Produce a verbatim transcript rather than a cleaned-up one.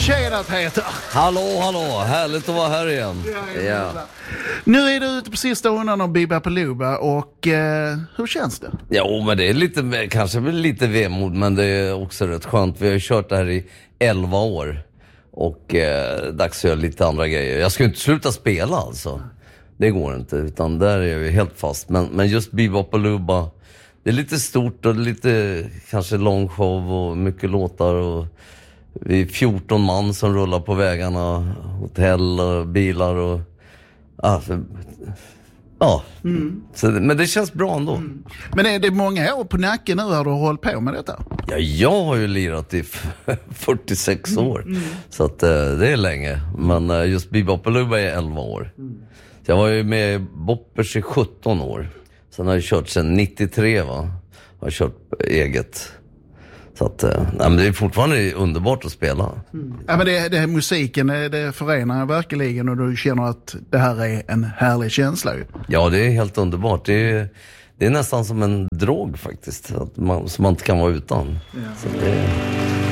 Tjena Peter! Hallå, hallå, härligt att vara här igen. Ja, ja. Nu är du ute på sista rundan av Bebopalooza och eh, hur känns det? Jo, men det är lite, kanske lite vemod, men det är också rätt skönt. Vi har ju kört det här i elva år och eh, dags att göra lite andra grejer. Jag ska ju inte sluta spela alltså. Det går inte, utan där är vi helt fast. Men, men just Bebopalooza, det är lite stort och lite kanske lång show och mycket låtar och vi är fjorton man som rullar på vägarna, hotell och bilar och alltså, ja, mm. Så, men det känns bra ändå. Mm. Men är det många år på nacken nu har du hållit på med detta? Ja, jag har ju lirat i fyrtiosex år, mm. så att det är länge. Men just Bebopalooza är elva år. Mm. Så jag var ju med i Boppers i sjutton år. Sen har jag kört sedan nittiotre, va? Jag har kört eget. Så att, nej, men det är fortfarande underbart att spela. Mm. Ja, men det, det musiken, det, det förenar verkligen och du känner att det här är en härlig känsla. Ja, det är helt underbart. Det är, det är nästan som en drog faktiskt, att man, som man inte kan vara utan. Ja. Så det